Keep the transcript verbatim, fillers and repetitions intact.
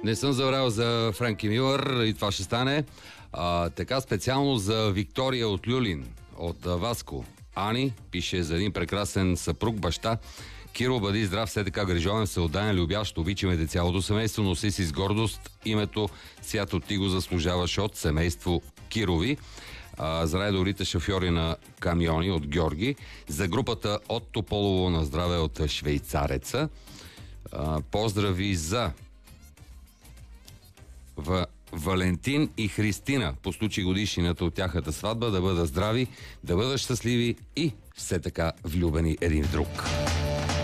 Не съм забравил за Френки Милър и това ще стане. А, така специално за Виктория от Люлин, от а, Васко. Ани пише за един прекрасен съпруг, баща. Киро, бъди здрав, все така грижовен, всеотдаен, любящ, обичаме те цялото семейство, носи си с гордост името, свято ти го заслужаваш от семейство Кирови. А, за най-добрите шофьори на камиони от Георги. За групата от Тополово на здраве от Швейцареца. А, поздрави за В... Валентин и Христина по случай годишнината от тяхната сватба, да бъдат здрави, да бъдат щастливи и все така влюбени един в друг.